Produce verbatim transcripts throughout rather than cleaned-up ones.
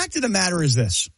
fact of the matter is this.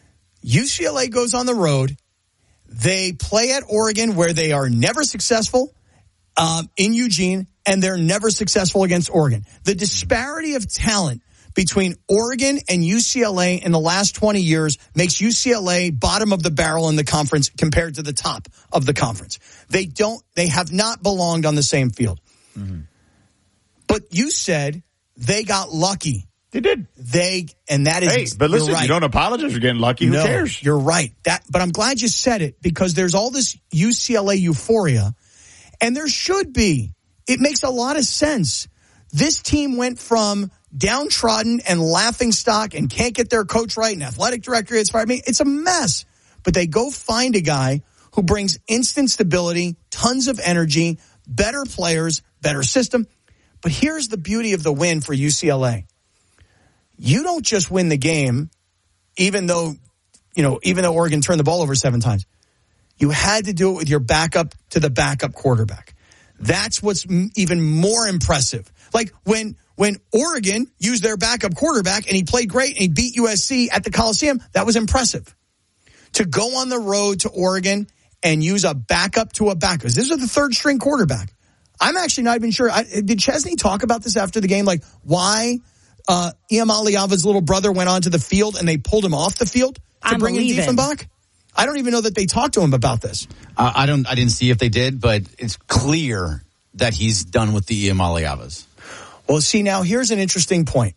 U C L A goes on the road. They play at Oregon, where they are never successful um, in Eugene, and they're never successful against Oregon. The disparity of talent between Oregon and U C L A in the last twenty years makes U C L A bottom of the barrel in the conference compared to the top of the conference. They don't, they have not belonged on the same field. Mm-hmm. But you said they got lucky. They did. They, and that is, hey, but listen, right. you don't apologize for getting lucky. Who no, cares? You're right. That, but I'm glad you said it, because there's all this U C L A euphoria, and there should be. It makes a lot of sense. This team went from downtrodden and laughing stock and can't get their coach right, and athletic director gets fired. I mean, it's a mess. But they go find a guy who brings instant stability, tons of energy, better players, better system. But here's the beauty of the win for U C L A. You don't just win the game, even though, you know, even though Oregon turned the ball over seven times. You had to do it with your backup to the backup quarterback. That's what's m- even more impressive. Like when when Oregon used their backup quarterback and he played great and he beat U S C at the Coliseum, that was impressive. To go on the road to Oregon and use a backup to a backup. This is the third string quarterback. I'm actually not even sure. I, did Chesney talk about this after the game? Like why uh, Iamaleava's little brother went onto the field and they pulled him off the field to I'm bring in leaving. Diefenbach? I don't even know that they talked to him about this. Uh, I don't. I didn't see if they did, but it's clear that he's done with the Iamaleavas. Well, see, now here's an interesting point.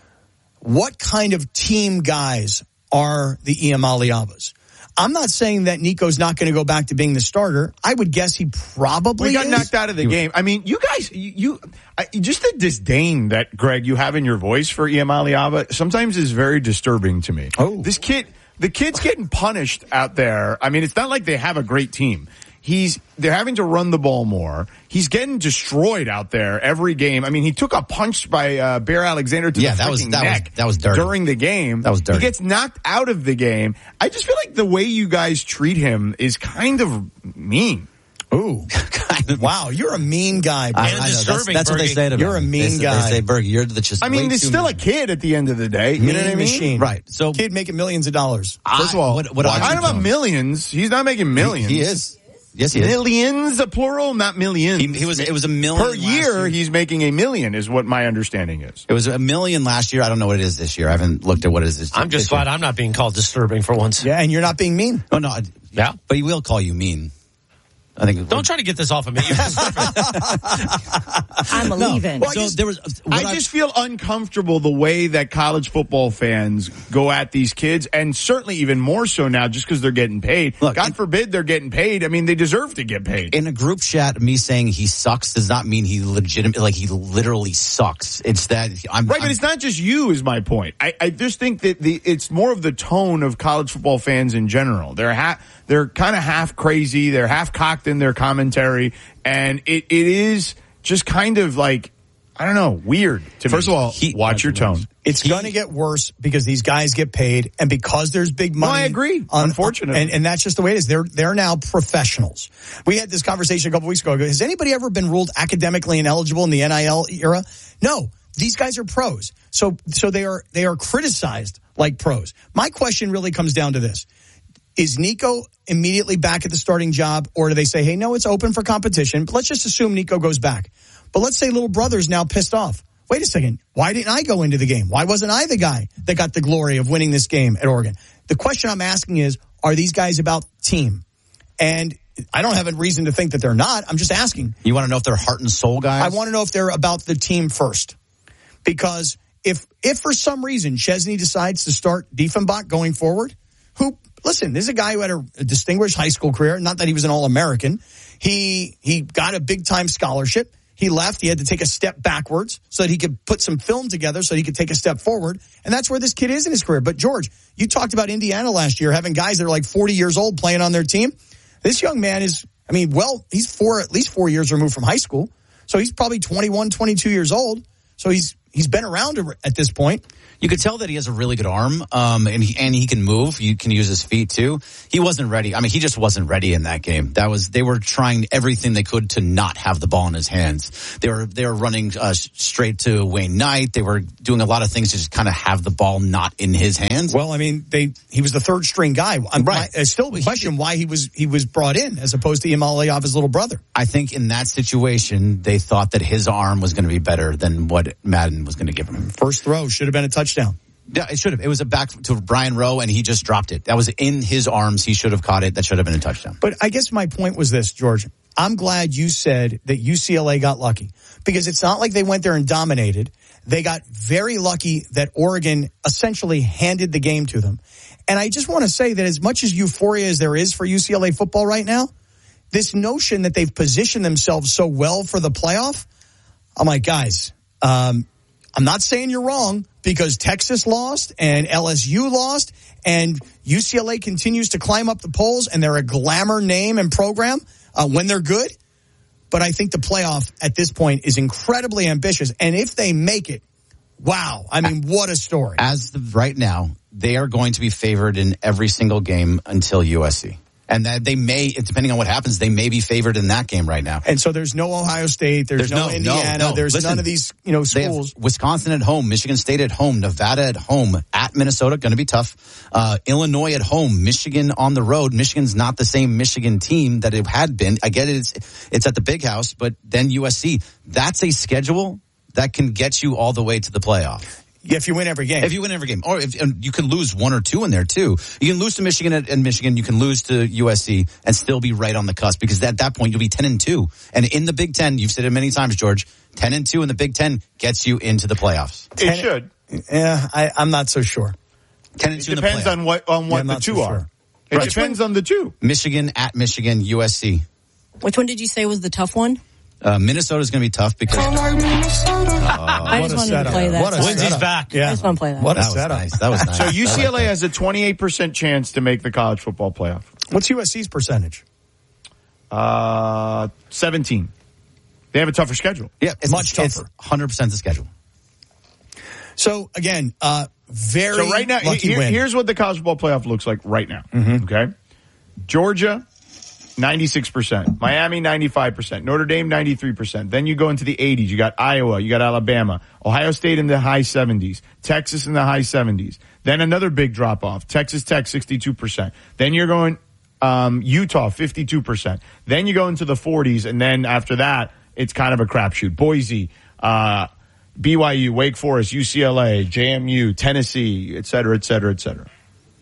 What kind of team guys are the Iamaleavas? I'm not saying that Nico's not going to go back to being the starter. I would guess he probably We got is. knocked out of the game. I mean, you guys, you, you I, just the disdain that, Greg, you have in your voice for Iamaleava sometimes is very disturbing to me. Oh. This kid, the kid's getting punished out there. I mean, it's not like they have a great team. He's, they're having to run the ball more. He's getting destroyed out there every game. I mean, he took a punch by uh, Bear Alexander to Yeah, the that was- freaking that was- neck that was dirty. during the game. That was dirty. He gets knocked out of the game. I just feel like the way you guys treat him is kind of mean. Ooh. Wow, you're a mean guy, bro. I, I know, that's, disturbing, that's what they Bergie. say to me. You're a mean they, say- guy. They say, Berg, you're the just. I mean, way he's too still mean. a kid at the end of the day. You know what I mean? Machine. Right. So Kid making millions of dollars. First of all, what, what I I don't know about millions. He's not making millions. He, he is. Yes, he is. Millions, a plural, not millions. He, he was. It was a million per last year. He's making a million, is what my understanding is. It was a million last year. I don't know what it is this year. I haven't looked at what it is this year. I'm just glad I'm not being called disturbing for once. Yeah, and you're not being mean. Oh no. I- Yeah. But he will call you mean. I think. Don't try to get this off of me. I'm leaving. Well, I So just- there was. what I just feel uncomfortable the way that college football fans go at these kids, and certainly even more so now just because they're getting paid. Look, God it- forbid they're getting paid. I mean, they deserve to get paid. in a group chat, me saying he sucks does not mean he legitimate, like he literally sucks. It's that I'm Right, I'm, but it's not just you is my point. I, I just think that the it's more of the tone of college football fans in general. They're ha- they're kind of half crazy. They're half cocked in their commentary, and it, it is just kind of like, I don't know, weird to First me. of all, He- watch your tone. It's going to get worse because these guys get paid, and because there's big money. I agree. on- Unfortunately. and, and that's just the way it is. They're they're now professionals. We had this conversation a couple weeks ago. Has anybody ever been ruled academically ineligible in the N I L era? No, these guys are pros. So so they are they are criticized like pros. My question really comes down to this: is Nico immediately back at the starting job, or do they say, hey, no, it's open for competition? But let's just assume Nico goes back. But let's say little brother's now pissed off. Wait a second. Why didn't I go into the game? Why wasn't I the guy that got the glory of winning this game at Oregon? The question I'm asking is, are these guys about team? And I don't have a reason to think that they're not. I'm just asking. You want to know if they're heart and soul guys? I want to know if they're about the team first. Because if if for some reason Chesney decides to start Diefenbach going forward, who, listen, this is a guy who had a, a distinguished high school career, not that he was an All-American. He he got a big-time scholarship. He left. He had to take a step backwards so that he could put some film together so he could take a step forward. And that's where this kid is in his career. But, George, you talked about Indiana last year having guys that are like forty years old playing on their team. This young man is, I mean, well, he's four, at least four years removed from high school. So he's probably twenty-one, twenty-two years old. So he's he's been around at this point. You could tell that he has a really good arm, um, and he and he can move. You can use his feet too. He wasn't ready. I mean, he just wasn't ready in that game. That was they were trying everything they could to not have the ball in his hands. They were they were running uh, straight to Wayne Knight. They were doing a lot of things to just kind of have the ball not in his hands. Well, I mean, they he was the third string guy. I'm, right. I, I still question why he was he was brought in as opposed to Imaliov, his little brother. I think in that situation, they thought that his arm was going to be better than what Madden was going to give him. First throw should have been a touchdown. Yeah, it should have. It was a back to Brian Rowe, and he just dropped it. That was in his arms. He should have caught it. That should have been a touchdown. But I guess my point was this, George. I'm glad you said that U C L A got lucky because it's not like they went there and dominated. They got very lucky that Oregon essentially handed the game to them. And I just want to say that as much as euphoria as there is for U C L A football right now, this notion that they've positioned themselves so well for the playoff, I'm like, guys, um, I'm not saying you're wrong because Texas lost and L S U lost and U C L A continues to climb up the polls and they're a glamour name and program uh, when they're good. But I think the playoff at this point is incredibly ambitious. And if they make it, wow. I mean, what a story. As of right now, they are going to be favored in every single game until U S C. And that they may, depending on what happens, they may be favored in that game right now. And so there's no Ohio State, there's, there's no, no Indiana, no, no. there's Listen, none of these, you know, schools. Wisconsin at home, Michigan State at home, Nevada at home, at Minnesota, going to be tough. Uh, Illinois at home, Michigan on the road. Michigan's not the same Michigan team that it had been. I get it, it's, it's at the big house, but then U S C. That's a schedule that can get you all the way to the playoff. Yeah, if you win every game. If you win every game. Or if and you can lose one or two in there, too. You can lose to Michigan and Michigan. You can lose to U S C and still be right on the cusp because at that point, you'll be ten and two. And in the Big Ten, you've said it many times, George, ten and two in the Big Ten gets you into the playoffs. It should. Yeah, I, I'm not so sure. ten and two it depends in the on what, on what yeah, the two so are. Sure. It right. depends on the two. Michigan at Michigan, U S C. Which one did you say was the tough one? Uh, Minnesota's going to be tough because uh, I just wanted to play that. What a Lindsay's back. Yeah. I just want to play that. What a that was setup. nice. That was nice. So U C L A has a twenty-eight percent chance to make the college football playoff. What's U S C's percentage? Uh, seventeen. They have a tougher schedule. Yeah, it's much tougher. It's one hundred percent the schedule. So again, uh, very So right now, lucky here, win. here's what the college football playoff looks like right now. Mm-hmm. Okay, Georgia, ninety-six percent. Miami, ninety-five percent. Notre Dame, ninety-three percent. Then you go into the eighties. You got Iowa. You got Alabama. Ohio State in the high seventies. Texas in the high seventies. Then another big drop off. Texas Tech, sixty-two percent. Then you're going um, Utah, fifty-two percent. Then you go into the forties. And then after that, it's kind of a crapshoot. Boise, uh, B Y U, Wake Forest, U C L A, J M U, Tennessee, et cetera, et cetera, et cetera.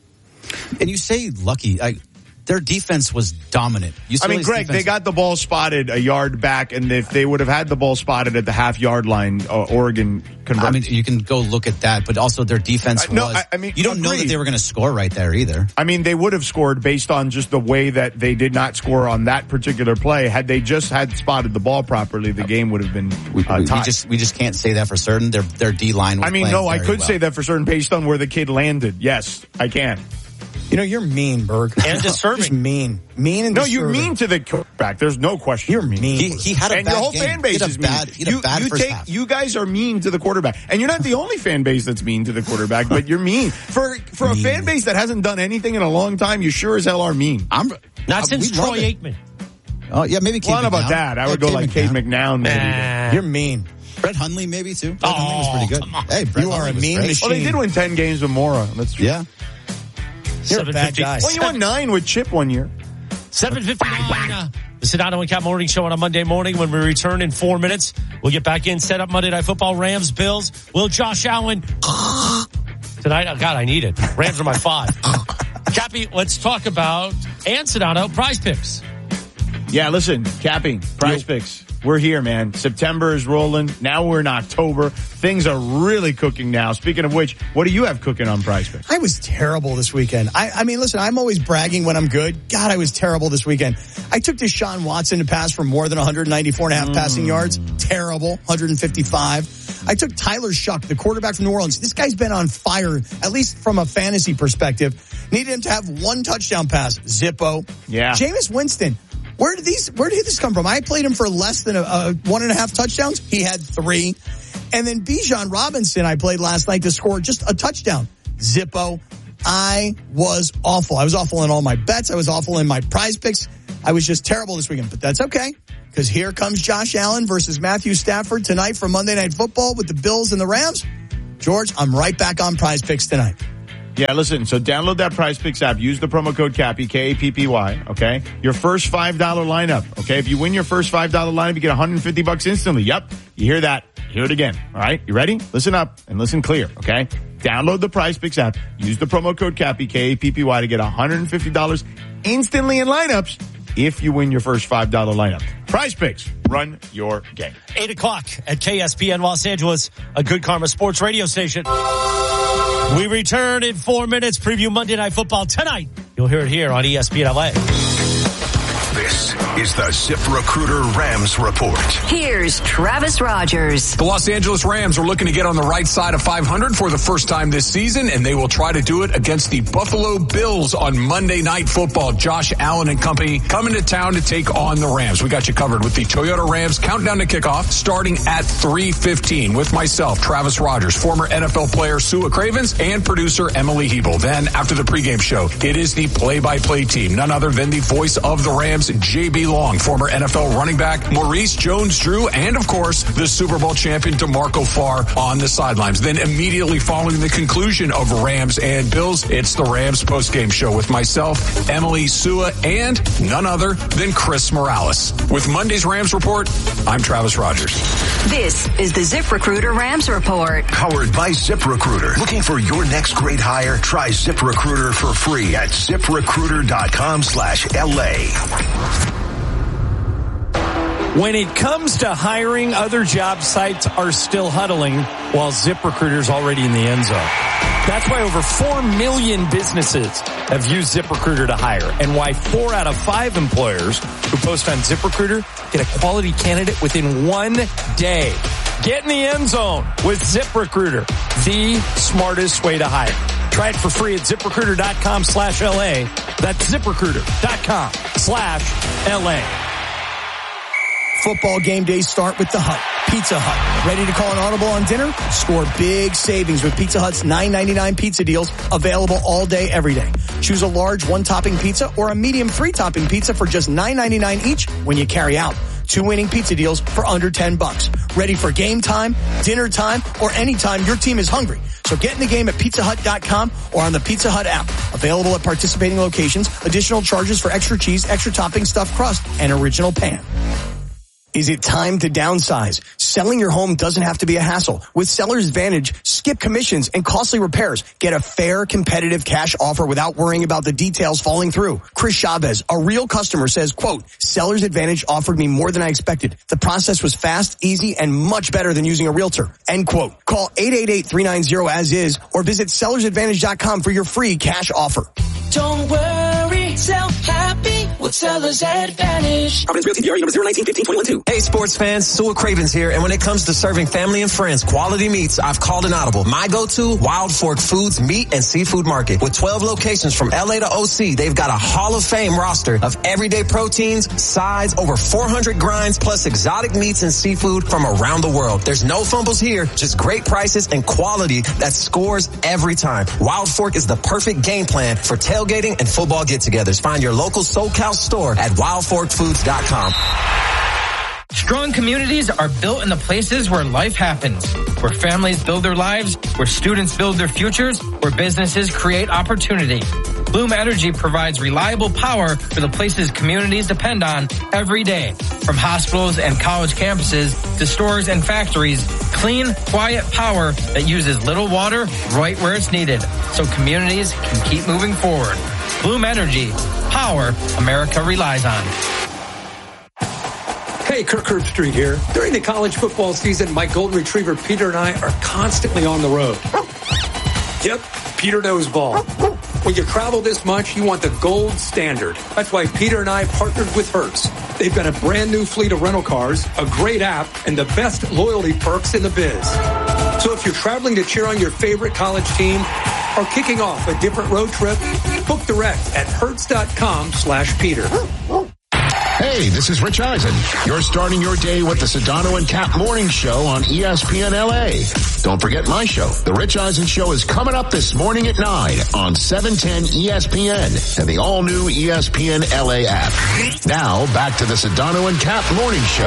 And you say lucky. I, their defense was dominant. U C L A's I mean, Greg, defense, they got the ball spotted a yard back, and if they would have had the ball spotted at the half-yard line, uh, Oregon converted. I mean, you can go look at that, but also their defense Uh, no, was. I- I mean, you don't know agreed. that they were going to score right there either. I mean, they would have scored based on just the way that they did not score on that particular play. Had they just had spotted the ball properly, the game would have been We, uh, we, tied. we just we just can't say that for certain. Their their D line. I mean, no, I could say that for certain based on where the kid landed. Yes, I can. You know, you're mean, Berg. And disturbing. Just mean. Mean and No, disturbing. you mean to the quarterback. There's no question. You're mean. He, he had a and bad your whole game. fan base he had a is mean. bad, He had you a bad you first take, half. you guys are mean to the quarterback, and you're not the only fan base that's mean to the quarterback. But you're mean for for Mean. a fan base that hasn't done anything in a long time. You sure as hell are mean. I'm Not I- since we love Troy it. Aikman. Oh yeah, maybe. Cade Well, I don't know about McNown. that. I Yeah, would go Cade like Cade McNown. McNown. Maybe. Nah. You're mean. Brett Hundley maybe too. Brett Oh, Hundley was pretty good. come on. Hey, Brett You are Hundley a was mean great. machine. Well, they did win ten games with Mora. That's true. Yeah. You're a bad guy. Well, you won nine with Chip one year. seven fifty-nine. Uh, the Sedano and Cap Morning Show on a Monday morning. When we return in four minutes, we'll get back in, set up Monday Night Football, Rams, Bills. Will Josh Allen tonight? Oh, God, I need it. Rams are my five. Cappy, let's talk about, and Sedano, prize picks. Yeah, listen, Cappy, Prize Picks. We're here, man. September is rolling. Now we're in October. Things are really cooking now. Speaking of which, what do you have cooking on Prize Picks? I was terrible this weekend. I, I mean, listen, I'm always bragging when I'm good. God, I was terrible this weekend. I took Deshaun Watson to pass for more than one ninety-four and a half mm. passing yards. Terrible. one fifty-five. I took Tyler Shuck, the quarterback from New Orleans. This guy's been on fire, at least from a fantasy perspective. Needed him to have one touchdown pass. Zippo. Yeah. Jameis Winston. Where did these? Where did this come from? I played him for less than a, a one and a half touchdowns. He had three. And then Bijan Robinson, I played last night to score just a touchdown. Zippo. I was awful. I was awful in all my bets. I was awful in my prize picks. I was just terrible this weekend, but that's okay. Because here comes Josh Allen versus Matthew Stafford tonight for Monday Night Football with the Bills and the Rams. George, I'm right back on Prize Picks tonight. Yeah, listen, so download that Prize Picks app. Use the promo code Cappy, K A P P Y, okay? Your first five dollars lineup, okay? If you win your first five dollars lineup, you get one hundred fifty bucks instantly. Yep, you hear that. Hear it again, all right? You ready? Listen up and listen clear, okay? Download the Prize Picks app. Use the promo code Cappy, K A P P Y, to get one hundred fifty dollars instantly in lineups if you win your first five dollars lineup. Prize Picks, run your game. eight o'clock at K S P N Los Angeles, a Good Karma Sports radio station. We return in four minutes, preview Monday Night Football tonight. You'll hear it here on E S P N L A. This is the ZipRecruiter Rams Report. Here's Travis Rogers. The Los Angeles Rams are looking to get on the right side of five hundred for the first time this season, and they will try to do it against the Buffalo Bills on Monday Night Football. Josh Allen and company coming to town to take on the Rams. We got you covered with the Toyota Rams countdown to kickoff starting at three fifteen with myself, Travis Rogers, former N F L player Sua Cravens, and producer Emily Hebel. Then after the pregame show, it is the play-by-play team, none other than the voice of the Rams, J B Long, former N F L running back Maurice Jones-Drew, and of course the Super Bowl champion DeMarco Farr on the sidelines. Then immediately following the conclusion of Rams and Bills, it's the Rams postgame show with myself, Emily, Sua, and none other than Chris Morales. With Monday's Rams Report, I'm Travis Rogers. This is the ZipRecruiter Rams Report. Powered by ZipRecruiter. Looking for your next great hire? Try ZipRecruiter for free at ZipRecruiter.com slash LA. When it comes to hiring, other job sites are still huddling while ZipRecruiter's already in the end zone. That's why over four million businesses have used ZipRecruiter to hire, and why four out of five employers who post on ZipRecruiter get a quality candidate within one day. Get in the end zone with ZipRecruiter, the smartest way to hire. Try it for free at ZipRecruiter.com slash LA. That's ZipRecruiter.com slash LA. Football game days start with the Hut. Pizza Hut. Ready to call an audible on dinner? Score big savings with Pizza Hut's nine ninety-nine pizza deals, available all day, every day. Choose a large one-topping pizza or a medium three-topping pizza for just nine ninety-nine each when you carry out. Two winning pizza deals for under ten bucks. Ready for game time, dinner time, or anytime your team is hungry. So get in the game at pizza hut dot com or on the Pizza Hut app. Available at participating locations. Additional charges for extra cheese, extra topping, stuffed crust, and original pan. Is it time to downsize? Selling your home doesn't have to be a hassle. With Seller's Advantage, skip commissions and costly repairs. Get a fair, competitive cash offer without worrying about the details falling through. Chris Chavez, a real customer, says, quote, Seller's Advantage offered me more than I expected. The process was fast, easy, and much better than using a realtor. End quote. Call eight eight eight, three nine zero as is or visit sellers advantage dot com for your free cash offer. Don't worry, sell happy with Seller's Advantage. Providence Realty, B R E number zero one nine, one five two one two. Hey, sports fans, Sua Cravens here, and when it comes to serving family and friends quality meats, I've called an audible. My go-to, Wild Fork Foods Meat and Seafood Market. With twelve locations from L A to O C, they've got a Hall of Fame roster of everyday proteins, sides, over four hundred grinds, plus exotic meats and seafood from around the world. There's no fumbles here, just great prices and quality that scores every time. Wild Fork is the perfect game plan for tailgating and football get-togethers. Find your local SoCal store at wild fork foods dot com. Strong communities are built in the places where life happens, where families build their lives, where students build their futures, where businesses create opportunity. Bloom Energy provides reliable power for the places communities depend on every day. From hospitals and college campuses to stores and factories, clean, quiet power that uses little water right where it's needed, so communities can keep moving forward. Bloom Energy, power America relies on. Hey, Kirk Herbstreit here. During the college football season, my golden retriever Peter and I are constantly on the road. Yep, Peter knows ball. When you travel this much, you want the gold standard. That's why Peter and I partnered with Hertz. They've got a brand new fleet of rental cars, a great app, and the best loyalty perks in the biz. So if you're traveling to cheer on your favorite college team or kicking off a different road trip, book direct at hertz dot com slash Peter. Hey, Hey, this is Rich Eisen. You're starting your day with the Sedano and Cap Morning Show on E S P N L A. Don't forget my show. The Rich Eisen Show is coming up this morning at nine on seven ten E S P N and the all-new E S P N L A app. Now, back to the Sedano and Cap Morning Show